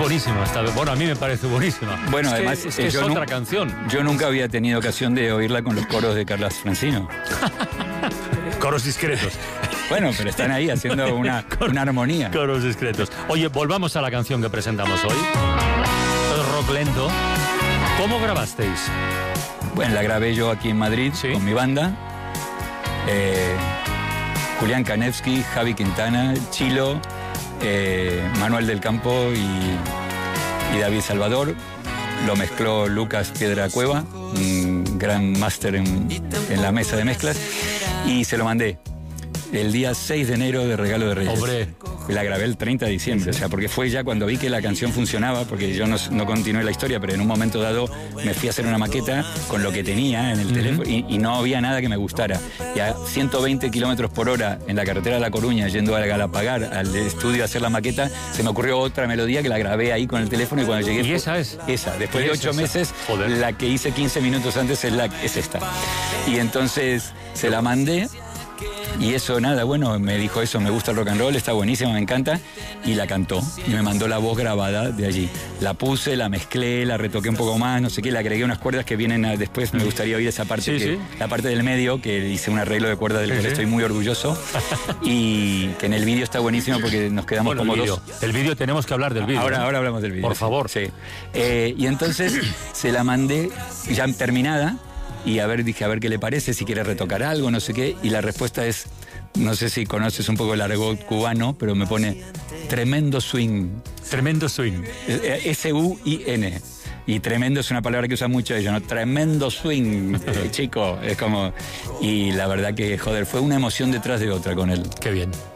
buenísima. Bueno, a mí me parece buenísima. Bueno, además es otra canción. Yo nunca había tenido ocasión de oírla con los coros de Carlos Francino. Coros discretos. Bueno, pero están ahí haciendo una armonía. Coros discretos. Oye, volvamos a la canción que presentamos hoy. Es rock lento. ¿Cómo grabasteis? Bueno, la grabé yo aquí en Madrid, ¿sí?, con mi banda. Julián Kanevsky, Javi Quintana, Chilo, Manuel del Campo y David Salvador. Lo mezcló Lucas Piedra Cueva, un gran máster en la mesa de mezclas, y se lo mandé el día 6 de enero de regalo de Reyes. ¡Hombre! La grabé el 30 de diciembre, o sea, porque fue ya cuando vi que la canción funcionaba, porque yo no continué la historia, pero en un momento dado me fui a hacer una maqueta con lo que tenía en el teléfono y no había nada que me gustara. Y a 120 kilómetros por hora en la carretera de La Coruña, yendo a Galapagar, al estudio a hacer la maqueta, se me ocurrió otra melodía que la grabé ahí con el teléfono y cuando llegué... ¿Y esa es? Esa. Después de 8 meses, la que hice 15 minutos antes es esta. Y entonces se la mandé. Y eso, nada, bueno, me dijo eso, me gusta el rock and roll, está buenísimo, me encanta. Y la cantó. Y me mandó la voz grabada de allí. La puse, la mezclé, la retoqué un poco más, no sé qué, le agregué unas cuerdas que vienen después. Me gustaría oír esa parte, la parte del medio, que hice un arreglo de cuerdas del cual estoy muy orgulloso. Y que en el vídeo está buenísimo porque nos quedamos como dos. El vídeo, tenemos que hablar del vídeo. Ahora hablamos del vídeo. Por favor. Sí. Y entonces se la mandé ya terminada. Y dije, a ver qué le parece, si quiere retocar algo, no sé qué. Y la respuesta es, no sé si conoces un poco el argot cubano, pero me pone tremendo swing. Tremendo swing. S-U-I-N. Y tremendo es una palabra que usan mucho ellos, ¿no? Tremendo swing, chico. Es como... Y la verdad que, joder, fue una emoción detrás de otra con él. Qué bien.